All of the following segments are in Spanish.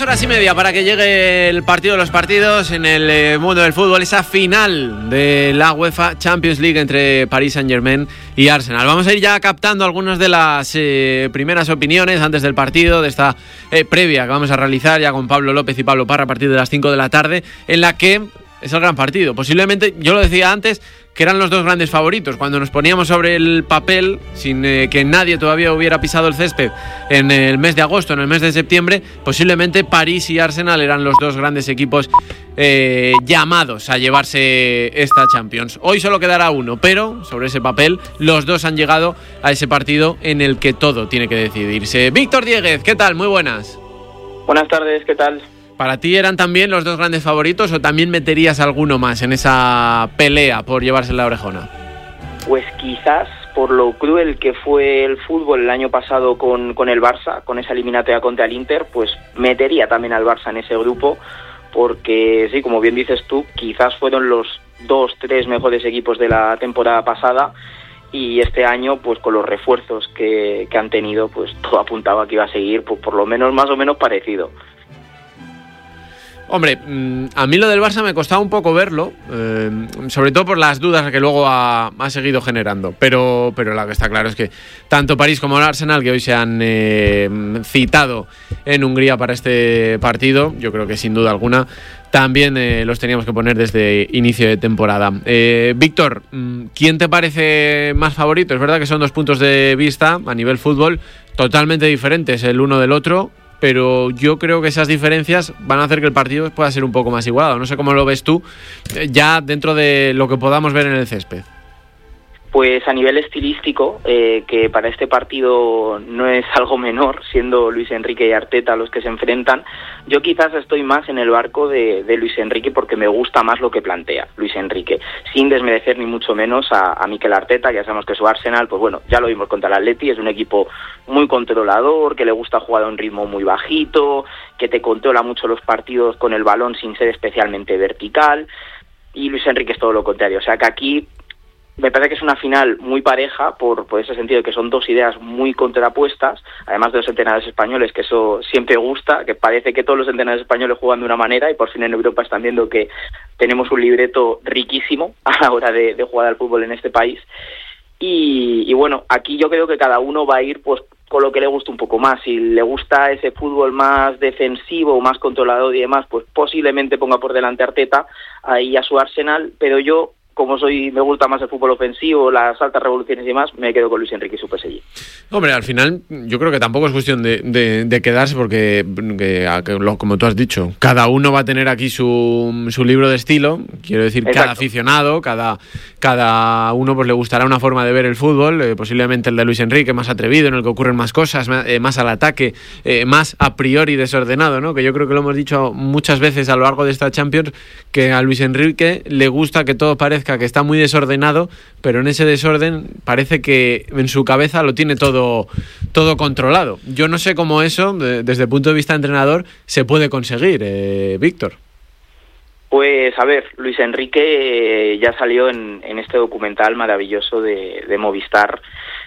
horas y media para que llegue el partido de los partidos en el mundo del fútbol, esa final de la UEFA Champions League entre Paris Saint-Germain y Arsenal. Vamos a ir ya captando algunas de las primeras opiniones antes del partido, de esta previa que vamos a realizar ya con Pablo López y Pablo Parra a partir de las 5 de la tarde, en la que es el gran partido. Posiblemente, yo lo decía antes, que eran los dos grandes favoritos. Cuando nos poníamos sobre el papel, sin que nadie todavía hubiera pisado el césped en el mes de agosto, en el mes de septiembre, posiblemente París y Arsenal eran los dos grandes equipos llamados a llevarse esta Champions. Hoy solo quedará uno, pero sobre ese papel los dos han llegado a ese partido en el que todo tiene que decidirse. Víctor Dieguez, ¿qué tal? Muy buenas. Buenas tardes, ¿qué tal? ¿Para ti eran también los dos grandes favoritos o también meterías alguno más en esa pelea por llevarse la orejona? Pues quizás por lo cruel que fue el fútbol el año pasado con el Barça, con esa eliminatoria contra el Inter, pues metería también al Barça en ese grupo, porque sí, como bien dices tú, quizás fueron los 2-3 mejores equipos de la temporada pasada, y este año, pues con los refuerzos que han tenido, pues todo apuntaba que iba a seguir, pues por lo menos más o menos parecido. Hombre, a mí lo del Barça me costaba un poco verlo, sobre todo por las dudas que luego ha seguido generando, pero lo que está claro es que tanto París como el Arsenal, que hoy se han citado en Hungría para este partido, yo creo que sin duda alguna también los teníamos que poner desde inicio de temporada. Víctor, ¿quién te parece más favorito? Es verdad que son dos puntos de vista a nivel fútbol totalmente diferentes el uno del otro, pero yo creo que esas diferencias van a hacer que el partido pueda ser un poco más igualado. No sé cómo lo ves tú, ya dentro de lo que podamos ver en el césped. Pues a nivel estilístico, que para este partido no es algo menor, siendo Luis Enrique y Arteta los que se enfrentan, yo quizás estoy más en el barco de Luis Enrique porque me gusta más lo que plantea Luis Enrique, sin desmerecer ni mucho menos a Mikel Arteta, que ya sabemos que su Arsenal, pues bueno, ya lo vimos contra el Atleti, es un equipo muy controlador, que le gusta jugar a un ritmo muy bajito, que te controla mucho los partidos con el balón sin ser especialmente vertical, y Luis Enrique es todo lo contrario, o sea que aquí me parece que es una final muy pareja por ese sentido de que son dos ideas muy contrapuestas, además de los entrenadores españoles, que eso siempre gusta, que parece que todos los entrenadores españoles juegan de una manera y por fin en Europa están viendo que tenemos un libreto riquísimo a la hora de jugar al fútbol en este país. Y bueno, aquí yo creo que cada uno va a ir pues con lo que le gusta un poco más. Si le gusta ese fútbol más defensivo, más controlador y demás, pues posiblemente ponga por delante a Arteta ahí a su Arsenal, pero yo, como me gusta más el fútbol ofensivo, las altas revoluciones y demás, me quedo con Luis Enrique y su PSG. Hombre, al final yo creo que tampoco es cuestión de quedarse porque, como tú has dicho, cada uno va a tener aquí su libro de estilo. Quiero decir, exacto. Cada aficionado, cada uno pues le gustará una forma de ver el fútbol, posiblemente el de Luis Enrique, más atrevido, en el que ocurren más cosas, más al ataque, más a priori desordenado, ¿no? Que yo creo que lo hemos dicho muchas veces a lo largo de esta Champions, que a Luis Enrique le gusta que todo parezca que está muy desordenado, pero en ese desorden parece que en su cabeza lo tiene todo controlado. Yo no sé cómo eso, desde el punto de vista de entrenador, se puede conseguir, Víctor. Pues a ver, Luis Enrique ya salió en este documental maravilloso de Movistar,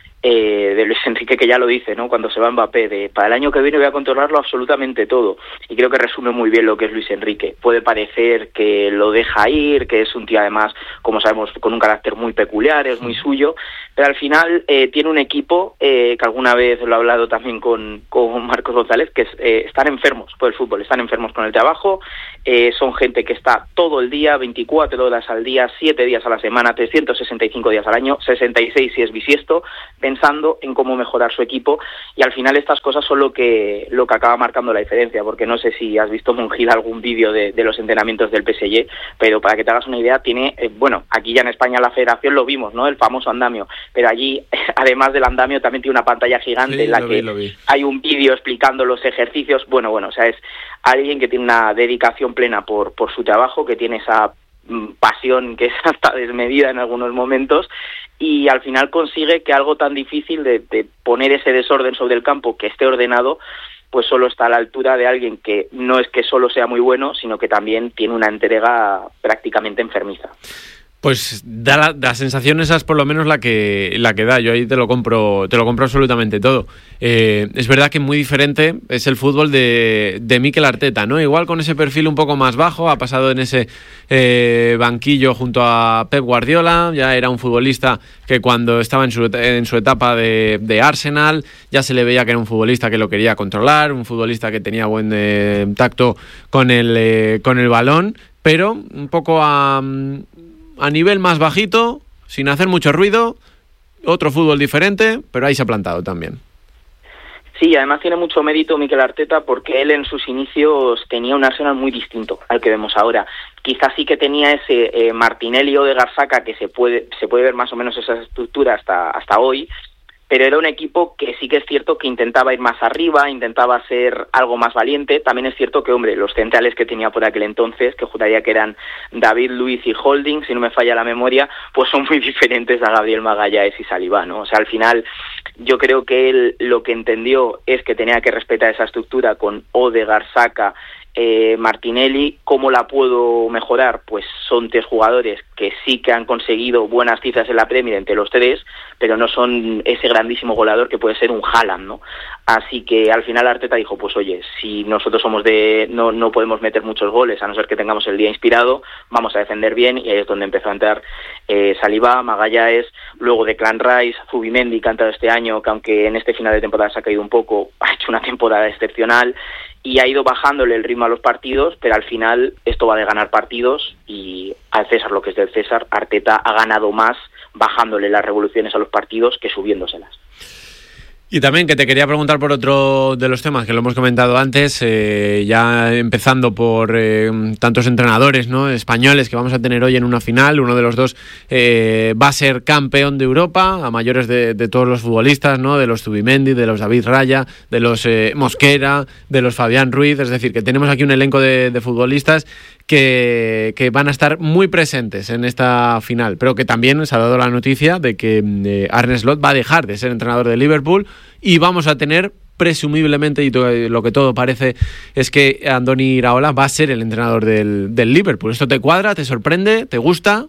de Luis Enrique, que ya lo dice, ¿no? Cuando se va Mbappé, para el año que viene voy a controlarlo absolutamente todo, y creo que resume muy bien lo que es Luis Enrique. Puede parecer que lo deja ir, que es un tío además, como sabemos, con un carácter muy peculiar, es muy suyo, pero al final tiene un equipo que alguna vez lo he hablado también con Marcos González, que están enfermos por el fútbol, están enfermos con el trabajo, son gente que está todo el día, 24 horas al día, 7 días a la semana, 365 días al año, 66 si es bisiesto, pensando en cómo mejorar su equipo, y al final estas cosas son lo que acaba marcando la diferencia, porque no sé si has visto, Monjil, algún vídeo de los entrenamientos del PSG, pero para que te hagas una idea, tiene, bueno, aquí ya en España la federación lo vimos, ¿no? El famoso andamio, pero allí, además del andamio, también tiene una pantalla gigante, sí, en la que hay un vídeo explicando los ejercicios. Bueno, o sea, es alguien que tiene una dedicación plena por su trabajo, que tiene esa pasión que es hasta desmedida en algunos momentos, y al final consigue que algo tan difícil de poner ese desorden sobre el campo, que esté ordenado, pues solo está a la altura de alguien que no es que solo sea muy bueno, sino que también tiene una entrega prácticamente enfermiza. Pues da la sensación esa es por lo menos la que da. Yo ahí te lo compro absolutamente todo. Es verdad que muy diferente es el fútbol de Mikel Arteta, ¿no? Igual con ese perfil un poco más bajo, ha pasado en ese banquillo junto a Pep Guardiola. Ya era un futbolista que cuando estaba en su etapa de Arsenal ya se le veía que era un futbolista que lo quería controlar, un futbolista que tenía buen tacto con el balón, pero un poco a nivel más bajito, sin hacer mucho ruido, otro fútbol diferente, pero ahí se ha plantado también. Sí, además tiene mucho mérito Mikel Arteta porque él en sus inicios tenía un Arsenal muy distinto al que vemos ahora. Quizás sí que tenía ese Martinelli o de Saka que se puede ver más o menos esa estructura hasta hoy, pero era un equipo que sí que es cierto que intentaba ir más arriba, intentaba ser algo más valiente. También es cierto que, hombre, los centrales que tenía por aquel entonces, que juraría que eran David Luiz y Holding, si no me falla la memoria, pues son muy diferentes a Gabriel Magalhães y Saliba, ¿no? O sea, al final yo creo que él lo que entendió es que tenía que respetar esa estructura con Odegaard, Saka, Martinelli. ¿Cómo la puedo mejorar? Pues son 3 jugadores que sí que han conseguido buenas cifras en la Premier entre los 3, pero no son ese grandísimo goleador que puede ser un Haaland, ¿no? Así que al final Arteta dijo, pues oye, si nosotros somos no podemos meter muchos goles, a no ser que tengamos el día inspirado, vamos a defender bien, y ahí es donde empezó a entrar Saliba, Magalhães, luego Declan Rice, Zubimendi, que ha entrado este año, que aunque en este final de temporada se ha caído un poco, ha hecho una temporada excepcional, y ha ido bajándole el ritmo a los partidos, pero al final esto va de ganar partidos, y al César lo que es del César. Arteta ha ganado más bajándole las revoluciones a los partidos que subiéndoselas. Y también que te quería preguntar por otro de los temas que lo hemos comentado antes, ya empezando por tantos entrenadores, ¿no?, españoles que vamos a tener hoy en una final. Uno de los dos va a ser campeón de Europa, a mayores de todos los futbolistas, ¿no?, de los Zubimendi, de los David Raya, de los Mosquera, de los Fabián Ruiz. Es decir, que tenemos aquí un elenco de futbolistas que van a estar muy presentes en esta final, pero que también se ha dado la noticia de que Arne Slot va a dejar de ser entrenador de Liverpool y vamos a tener, presumiblemente, y lo que todo parece es que Andoni Iraola va a ser el entrenador del Liverpool. ¿Esto te cuadra? ¿Te sorprende? ¿Te gusta?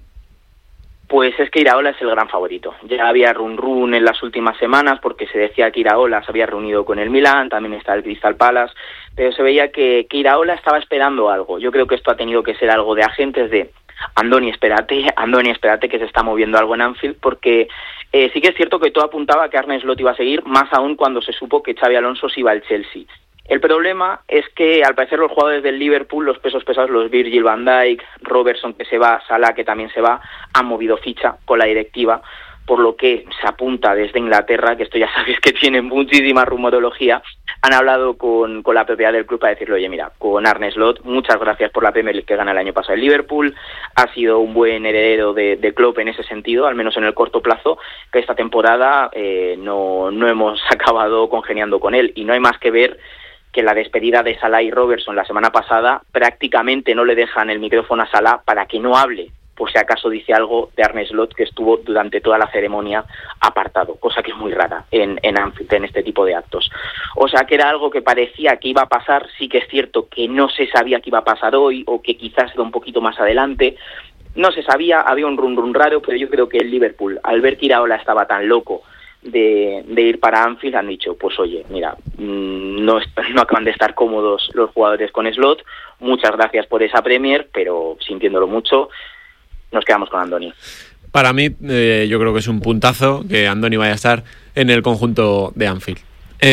Pues es que Iraola es el gran favorito. Ya había run en las últimas semanas porque se decía que Iraola se había reunido con el Milan, también está el Crystal Palace, pero se veía que Iraola estaba esperando algo. Yo creo que esto ha tenido que ser algo de agentes de Andoni, espérate que se está moviendo algo en Anfield, porque sí que es cierto que todo apuntaba a que Arne Slot iba a seguir, más aún cuando se supo que Xabi Alonso se iba al Chelsea. El problema es que al parecer los jugadores del Liverpool, los pesos pesados, los Virgil van Dijk, Robertson que se va, Salah que también se va, han movido ficha con la directiva, por lo que se apunta desde Inglaterra, que esto ya sabéis que tiene muchísima rumorología, han hablado con la propiedad del club para decirle, oye, mira, con Arne Slot, muchas gracias por la Premier League que gana el año pasado el Liverpool, ha sido un buen heredero de Klopp en ese sentido, al menos en el corto plazo, que esta temporada no hemos acabado congeniando con él, y no hay más que ver que la despedida de Salah y Robertson la semana pasada prácticamente no le dejan el micrófono a Salah para que no hable, por si acaso dice algo de Arne Slot, que estuvo durante toda la ceremonia apartado, cosa que es muy rara en Anfield, en este tipo de actos. O sea que era algo que parecía que iba a pasar. Sí que es cierto que no se sabía que iba a pasar hoy, o que quizás era un poquito más adelante, no se sabía, había un run raro, pero yo creo que el Liverpool, al ver que Iraola estaba tan loco de ir para Anfield, han dicho, pues oye, mira, no acaban de estar cómodos los jugadores con Slot, muchas gracias por esa Premier, pero sintiéndolo mucho, nos quedamos con Andoni. Para mí, yo creo que es un puntazo que Andoni vaya a estar en el conjunto de Anfield.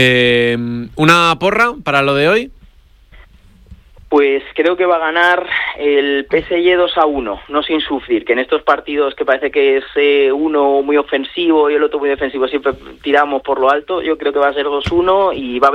¿Una porra para lo de hoy? Pues creo que va a ganar el PSG 2-1, no sin sufrir, que en estos partidos que parece que es uno muy ofensivo y el otro muy defensivo, siempre tiramos por lo alto. Yo creo que va a ser 2-1 y va a haber